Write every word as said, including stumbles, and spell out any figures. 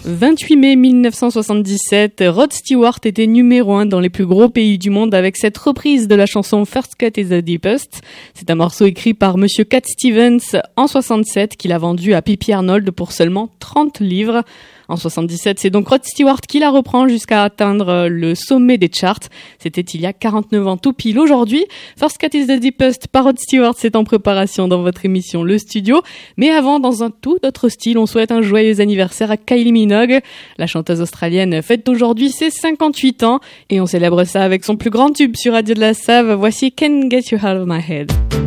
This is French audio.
vingt-huit mai mille neuf cent soixante-dix-sept, Rod Stewart était numéro un dans les plus gros pays du monde avec cette reprise de la chanson First Cut is the Deepest. C'est un morceau écrit par Monsieur Cat Stevens en soixante-sept qu'il a vendu à P P Arnold pour seulement trente livres. En soixante-dix-sept, c'est donc Rod Stewart qui la reprend jusqu'à atteindre le sommet des charts. C'était il y a quarante-neuf ans tout pile aujourd'hui. First Cut is the Deepest par Rod Stewart, c'est en préparation dans votre émission Le Studio. Mais avant, dans un tout autre style, on souhaite un joyeux anniversaire à Kylie Minogue. La chanteuse australienne fête aujourd'hui ses cinquante-huit ans et on célèbre ça avec son plus grand tube sur Radio de la Save. Voici Can't Get You Out of My Head.